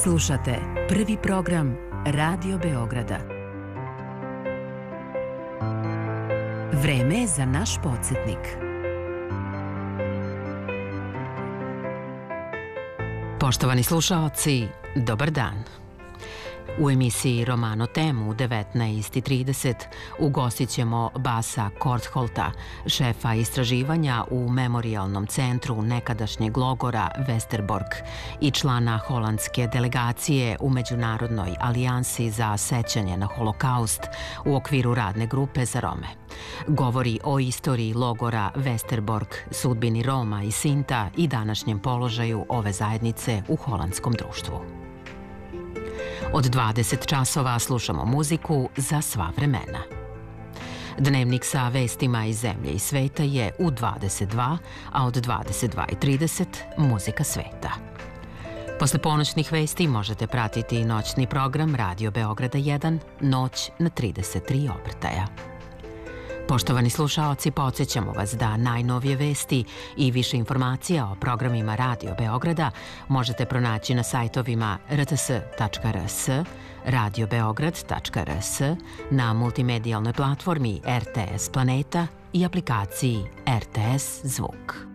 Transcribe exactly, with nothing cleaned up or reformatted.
Slušate prvi program Radio Beograda. Vreme je za naš podsjetnik. Poštovani slušaoci, dobar dan. U emisiji Romano Temu u devetnaest i trideset ugostit ćemo Basa Kortholta, šefa istraživanja u Memorijalnom centru nekadašnjeg logora Westerbork i člana holandske delegacije u Međunarodnoj alijansi za sećanje na holokaust u okviru radne grupe za Rome. Govori o istoriji logora Westerbork, sudbini Roma i Sinta i današnjem položaju ove zajednice u holandskom društvu. Od dvadeset časova slušamo muziku za sva vremena. Dnevnik sa vestima iz zemlje i sveta je u dvadeset dva, a od dvadeset dva i trideset muzika sveta. Posle ponoćnih vesti možete pratiti noćni program Radio Beograda jedan, Noć na trideset tri obrtaja. Poštovani slušaoci, podsjećamo vas da najnovije vesti i više informacija o programima Radio Beograda možete pronaći na sajtovima r t s tačka r s, radio beograd tačka r s, na multimedijalnoj platformi R T S Planeta i aplikaciji R T S Zvuk.